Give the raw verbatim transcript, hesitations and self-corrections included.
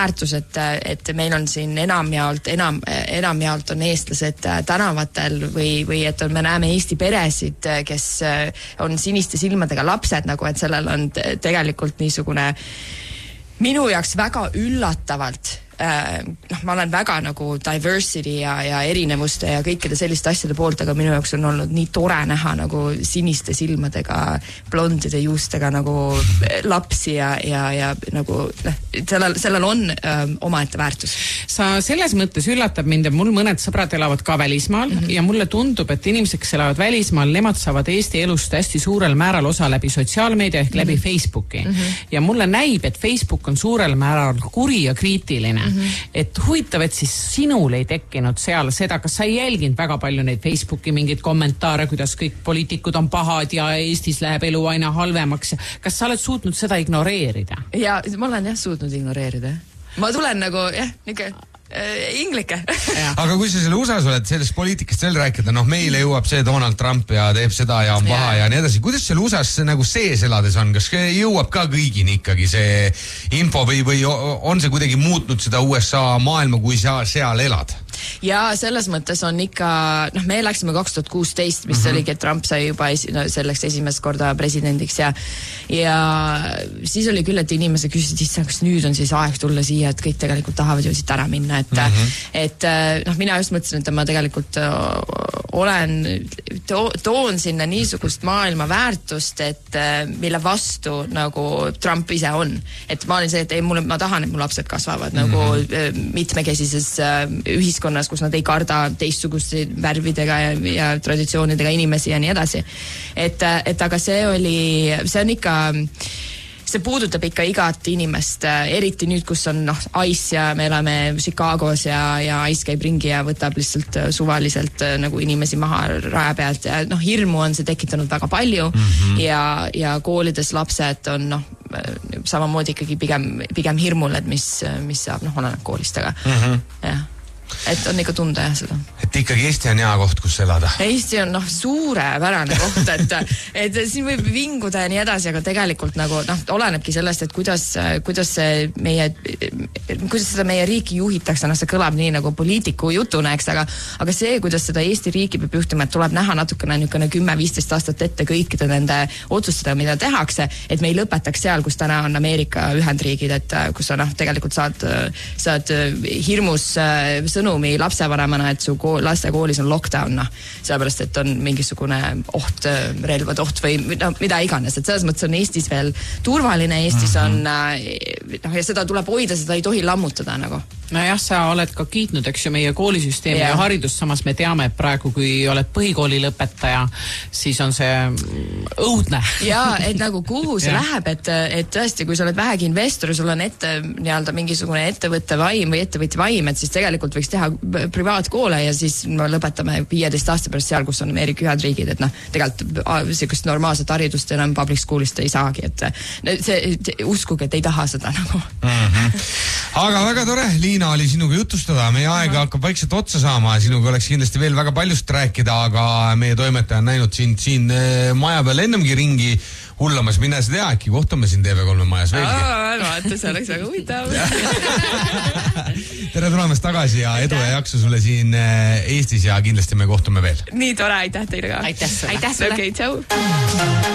väärtus, et, et meil on siin enamjaolt, enam, enamjaolt on eestlased tänavatel või, või et on, me näeme Eesti peresid, kes on siniste silmadega lapsed, nagu et sellel on tegelikult niisugune minu jaoks väga üllatavalt noh, ma olen väga nagu diversity ja, ja erinevuste ja kõikide selliste asjade poolt, aga minu jaoks on olnud nii tore näha nagu siniste silmadega, blondide juustega nagu lapsi ja, ja, ja nagu sellel, sellel on öö, omaette väärtus. Sa selles mõttes üllatab mind, et mul mõned sõbrad elavad ka välismaal mm -hmm. ja mulle tundub, et inimesed, kes elavad välismaal, nemad saavad Eesti elust hästi suurel määral osa läbi sotsiaalmeedia ehk mm -hmm. läbi Facebooki. Mm -hmm. Ja mulle näib, et Facebook on suurel määral kuri ja kriitiline. Mm -hmm. Et huvitav, et siis sinul ei tekkinud seal seda, kas sa ei jälginud väga palju neid Facebooki mingeid kommentaare, kuidas kõik poliitikud on pahad ja Eestis läheb elu aina halvemaks. Kas sa oled suutnud seda ignoreerida? Ja ma olen jah suutnud ignoreerida. Ma tulen nagu jah, niisugune inglike. Aga kui sa selle U S A-s oled sellest poliitikast veel rääkida, noh meile jõuab see Donald Trump ja teeb seda ja on paha ja, ja nii edasi. Kuidas seal U S A-s nagu sees elades on? Kas jõuab ka kõigini ikkagi see info või, või on see kuidagi muutnud seda U S A maailma, kui sa seal elad? Ja selles mõttes on ikka, noh me läksime kaks tuhat kuusteist, mis mm -hmm. oligi, et Trump sai juba esi, no, selleks esimest korda presidendiks ja ja siis oli küll, et inimesed küsisid, issand, kas nüüd on siis aeg tulla siia, et kõik tegelikult tahavad ju siit ära minna, et mm -hmm. et noh, mina just mõtlesin, et ma tegelikult olen, to, toon sinna niisugust maailma väärtust, et mille vastu nagu Trump ise on. Et ma olin see, et ei, mulle, ma tahan, et mu lapsed kasvavad mm -hmm. nagu mitmekesises ühiskonnas, kus nad ei karda teistsuguste värvidega ja, ja traditsioonidega inimesi ja nii edasi. Et, et aga see oli, see on ikka, see puudutab ikka igat inimest, eriti nüüd, kus on noh, Ice ja me elame Chicagos ja, ja Ice käib ringi ja võtab lihtsalt suvaliselt nagu inimesi maha raja pealt ja noh, hirmu on see tekitanud väga palju mm -hmm. ja, ja koolides lapsed on noh, samamoodi ikkagi pigem, pigem hirmul, et mis, mis saab, noh, oleneb koolist, aga mm -hmm. jah. Et on ikka tunda jah seda. Et ikkagi Eesti on hea koht, kus elada. Eesti on noh, suurepärane koht, et, et siin võib vinguda ja nii edasi, aga tegelikult nagu noh, olenebki sellest, et kuidas, kuidas see meie, kuidas seda meie riiki juhitakse, noh see kõlab nii nagu poliitiku jutuna, eks, aga, aga see, kuidas seda Eesti riiki peab juhtima, et tuleb näha natukene niisugune kümme viisteist aastat ette kõikide nende otsustada, mida tehakse, et me ei lõpetaks seal, kus täna on Ameerika Ühendriigid, et kus sa noh, tegelikult saad, saad hirmus sõnumi lapsevanemana, et su kool, lastekoolis on lockdown, noh, sellepärast, et on mingisugune oht, relvade oht või no, mida iganes, et selles mõttes on Eestis veel turvaline, Eestis on noh, ja seda tuleb hoida, seda ei tohi lammutada nagu. Nojah, sa oled ka kiitnud, eks ju, meie koolisüsteemi ja, ja haridust, samas me teame, et praegu, kui oled põhikooli lõpetaja, siis on see õudne. Ja, et nagu kuhu see läheb, et, et tõesti, kui sa oled vähegi investor, sul on ette nii-öelda mingisugune ettevõtte vaim või ettevõtja vaim, et siis tegelikult võiks teha privaatkoole ja siis me lõpetame viieteist aasta pärast seal, kus on Ameerika Ühendriigid, et noh, tegelikult sellist normaalset haridust enam public schoolist ei saagi, et see, uskuge, et ei taha seda nagu. Mm-hmm. Aga väga tore, Liina, oli sinuga jutustada, meie aega hakkab vaikselt otsa saama, sinuga oleks kindlasti veel väga paljust rääkida, aga meie toimetaja on näinud sind siin maja peal ennemgi ringi hullamas, mine sa tea, äkki kohtume siin T V kolme majas veelgi. Aa, vaata, see oleks väga huvitav. Tere tulemast tagasi ja edu ja jaksu sulle siin Eestis ja kindlasti me kohtume veel. Nii tore, aitäh teile ka. Aitäh sulle. Aitäh sulle. Okay, tšau.